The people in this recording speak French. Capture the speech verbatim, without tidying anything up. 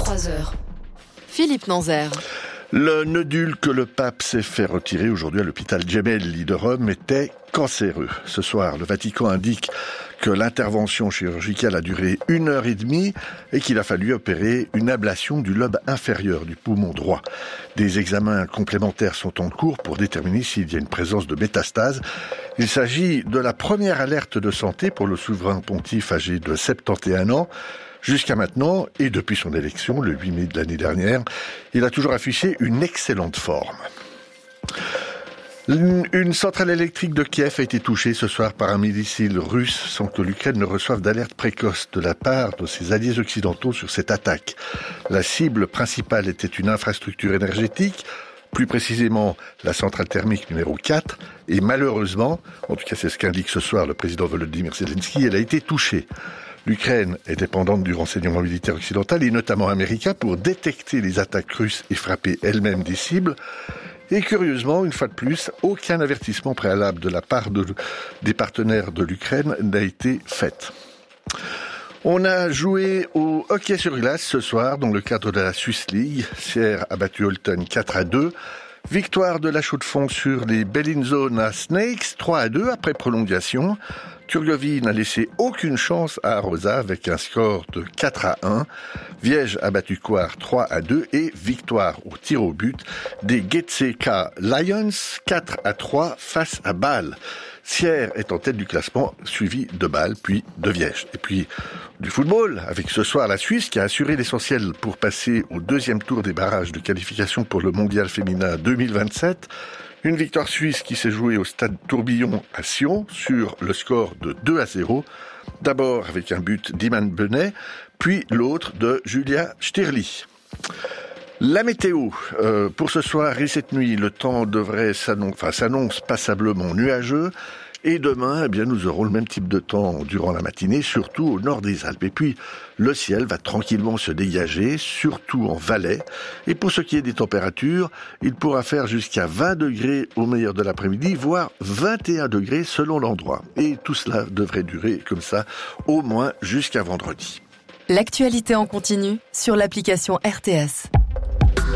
vingt-trois heures. Philippe Nanzer. Le nodule que le pape s'est fait retirer aujourd'hui à l'hôpital Gemelli de Rome était cancéreux. Ce soir, le Vatican indique que l'intervention chirurgicale a duré une heure et demie et qu'il a fallu opérer une ablation du lobe inférieur du poumon droit. Des examens complémentaires sont en cours pour déterminer s'il y a une présence de métastases. Il s'agit de la première alerte de santé pour le souverain pontife âgé de soixante et un ans. Jusqu'à maintenant, et depuis son élection, le huit mai de l'année dernière, il a toujours affiché une excellente forme. Une centrale électrique de Kiev a été touchée ce soir par un missile russe sans que l'Ukraine ne reçoive d'alerte précoce de la part de ses alliés occidentaux sur cette attaque. La cible principale était une infrastructure énergétique, plus précisément la centrale thermique numéro quatre, et malheureusement, en tout cas c'est ce qu'indique ce soir le président Volodymyr Zelensky, elle a été touchée. L'Ukraine est dépendante du renseignement militaire occidental et notamment américain pour détecter les attaques russes et frapper elle-même des cibles. Et curieusement, une fois de plus, aucun avertissement préalable de la part de, des partenaires de l'Ukraine n'a été fait. On a joué au hockey sur glace ce soir dans le cadre de la Swiss League. Sierre a battu Holton quatre à deux. Victoire de la Chaux-de-Fonds sur les Bellinzona Snakes, trois à deux après prolongation. Turgovie n'a laissé aucune chance à Arosa avec un score de quatre à un. Viège a battu Coire trois à deux et victoire au tir au but des Getseka Lions quatre à trois face à Bâle. Sierre est en tête du classement, suivi de Bâle, puis de Viège. Et puis du football, avec ce soir la Suisse qui a assuré l'essentiel pour passer au deuxième tour des barrages de qualification pour le Mondial féminin deux mille vingt-sept. Une victoire suisse qui s'est jouée au stade Tourbillon à Sion sur le score de deux à zéro. D'abord avec un but d'Iman Benet, puis l'autre de Julia Stirli. La météo, euh, pour ce soir et cette nuit, le temps devrait s'annonce, enfin, s'annonce passablement nuageux. Et demain, eh bien, nous aurons le même type de temps durant la matinée, surtout au nord des Alpes. Et puis, le ciel va tranquillement se dégager, surtout en Valais. Et pour ce qui est des températures, il pourra faire jusqu'à vingt degrés au meilleur de l'après-midi, voire vingt et un degrés selon l'endroit. Et tout cela devrait durer comme ça, au moins jusqu'à vendredi. L'actualité en continu sur l'application R T S.